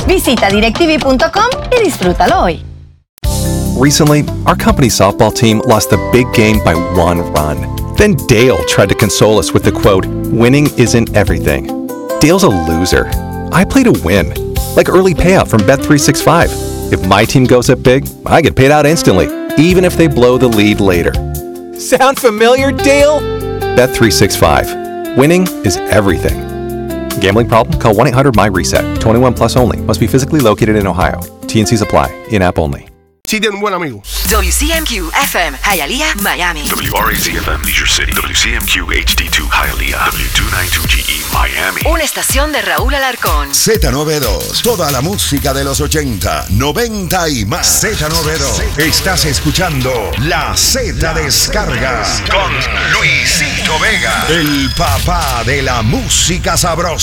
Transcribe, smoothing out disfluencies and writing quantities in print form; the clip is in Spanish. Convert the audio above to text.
Visita directv.com y disfrútalo hoy. Recently, our company softball team lost the big game by 1 run. Then Dale tried to console us with the quote, "Winning isn't everything." Dale's a loser. I play to win, like early payout from Bet365. If my team goes up big, I get paid out instantly, even if they blow the lead later. Sound familiar, Dale? Bet365. Winning is everything. Gambling problem? Call 1-800-MY-RESET. 21 plus only. Must be physically located in Ohio. T&Cs apply. In-app only. Sí, tiene un buen amigo. WCMQ FM, Hialeah, Miami. WRAC FM, Leisure City. WCMQ HD2, Hialeah. W292GE, Miami. Una estación de Raúl Alarcón. Z92, toda la música de los 80, 90 y más. Z92, estás escuchando La Z Descarga con Luisito Vega, el papá de la música sabrosa.